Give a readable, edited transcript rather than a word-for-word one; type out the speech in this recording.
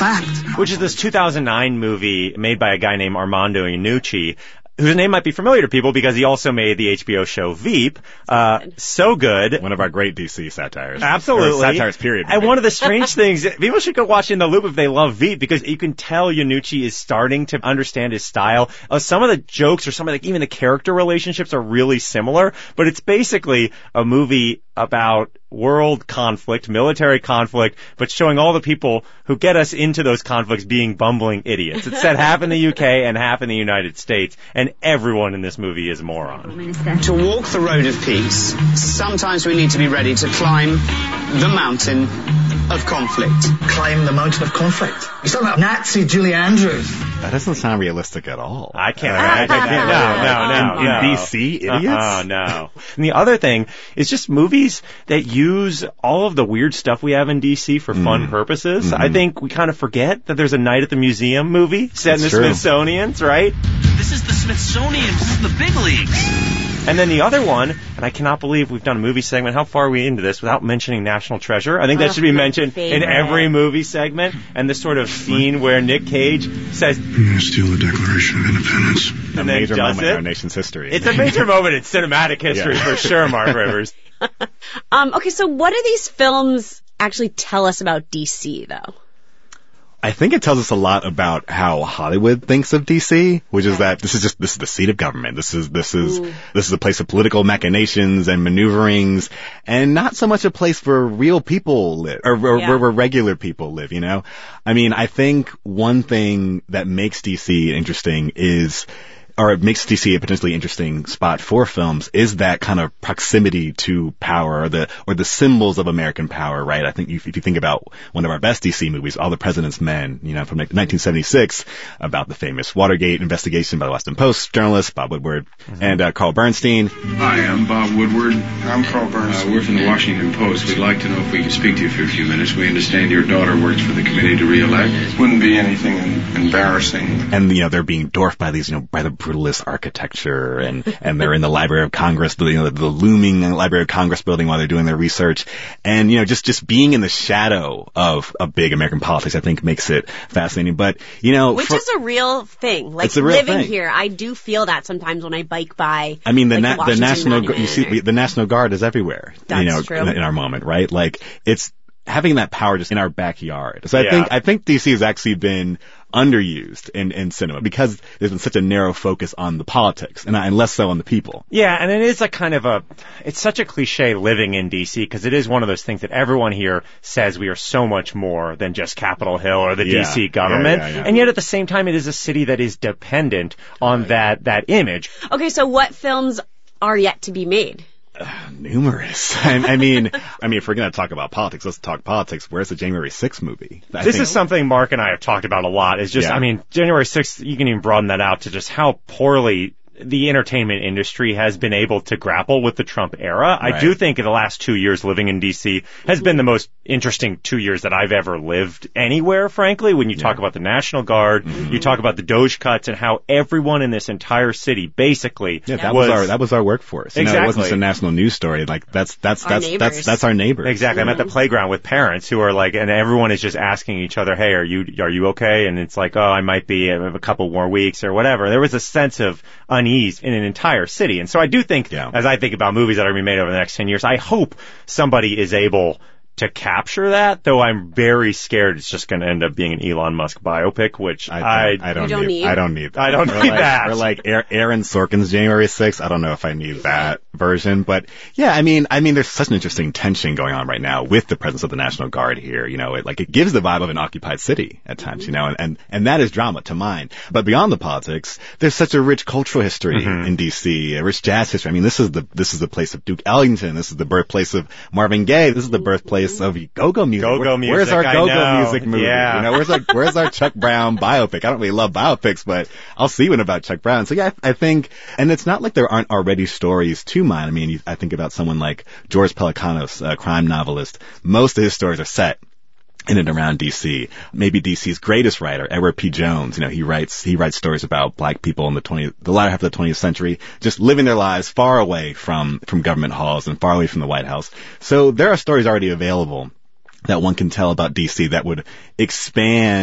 fact. Which is this 2009 movie made by a guy named Armando Iannucci, whose name might be familiar to people because he also made the HBO show Veep. So good. One of our great DC satires. Absolutely. Or satires, period. And one of the strange things, people should go watch In the Loop if they love Veep, because you can tell Iannucci is starting to understand his style. Some of the jokes or some of the, even the character relationships are really similar, but it's basically a movie about world conflict, military conflict, but showing all the people who get us into those conflicts being bumbling idiots. It's set half in the UK and half in the United States, and everyone in this movie is a moron. To walk the road of peace, sometimes we need to be ready to climb the mountain of conflict. Climb the mountain of conflict. You're talking about Nazi Julie Andrews. That doesn't sound realistic at all. I can't imagine that. No. In DC, idiots? No. And the other thing is just movies that use all of the weird stuff we have in DC for fun purposes. I think we kind of forget that there's a Night at the Museum movie set in the Smithsonian's, right? This is the Smithsonian. This is the big leagues. And then the other one, and I cannot believe we've done a movie segment. How far are we into this without mentioning National Treasure? I think that should be mentioned in every movie segment. And this sort of scene where Nick Cage says, "I'm going to steal the Declaration of Independence." A major moment in our nation's history. It's a major moment in cinematic history for sure, Mark Rivers. Okay, so what do these films actually tell us about DC, though? I think it tells us a lot about how Hollywood thinks of DC, which is that this is the seat of government. This is a place of political machinations and maneuverings, and not so much a place where real people live or where regular people live, you know? I mean, I think one thing that makes DC interesting or it makes DC a potentially interesting spot for films is that kind of proximity to power or the symbols of American power, right? I think if you think about one of our best DC movies, All the President's Men, you know, from 1976, about the famous Watergate investigation by the Washington Post journalist Bob Woodward and Carl Bernstein. Hi, I'm Bob Woodward. I'm Carl Bernstein. We're from the Washington Post. We'd like to know if we can speak to you for a few minutes. We understand your daughter works for the committee to re-elect. Wouldn't be anything embarrassing. And, you know, they're being dwarfed by these, you know, by the brutalist architecture, and they're in the Library of Congress, the looming Library of Congress building while they're doing their research. And, you know, just being in the shadow of big American politics, I think makes it fascinating. But, you know, which is a real thing. Like, it's a real living thing. Here, I do feel that sometimes when I bike by. I mean, the National the National Guard is everywhere. That's true. In our moment, right? Like, it's having that power just in our backyard. So I think DC has actually been underused in cinema because there's been such a narrow focus on the politics and less so on the people. Yeah, and it is a kind of it's such a cliche living in DC because it is one of those things that everyone here says we are so much more than just Capitol Hill or the DC government. And yet at the same time, it is a city that is dependent on that image. Okay, so what films are yet to be made? Numerous. I mean, if we're going to talk about politics, let's talk politics. Where's the January 6th movie? This is something Mark and I have talked about a lot. Is just, I mean, January 6th, you can even broaden that out to just how poorly the entertainment industry has been able to grapple with the Trump era. Right. I do think in the last 2 years living in D.C. has been the most interesting 2 years that I've ever lived anywhere, frankly. When you talk about the National Guard, you talk about the Doge cuts and how everyone in this entire city basically that was our workforurse. Exactly. You know, it wasn't just a national news story. Like that's our neighbors. Exactly. I'm at the playground with parents who are like, and everyone is just asking each other, "Hey, are you okay?" And it's like, "Oh, I might be. I have a couple more weeks or whatever." There was a sense of unease in an entire city. And so I do think, as I think about movies that are going to be made over the next 10 years, I hope somebody is able to capture that, though I'm very scared it's just going to end up being an Elon Musk biopic, which I don't need. I don't need that. Or like Aaron Sorkin's January 6th. I don't know if I need that version, but yeah, I mean, there's such an interesting tension going on right now with the presence of the National Guard here. You know, it gives the vibe of an occupied city at times, you know, and that is drama to mine. But beyond the politics, there's such a rich cultural history in DC, a rich jazz history. I mean, this is the place of Duke Ellington. This is the birthplace of Marvin Gaye. This is the birthplace of go-go music. Where's our go-go music movie? Yeah. You know, where's our Chuck Brown biopic? I don't really love biopics, but I'll see one about Chuck Brown. So yeah, I think, and it's not like there aren't already stories to mine. I mean, I think about someone like George Pelecanos, a crime novelist. Most of his stories are set in and around DC. Maybe DC's greatest writer, Edward P. Jones, you know, he writes stories about black people in the latter half of the 20th century, just living their lives far away from government halls and far away from the White House. So there are stories already available that one can tell about DC that would expand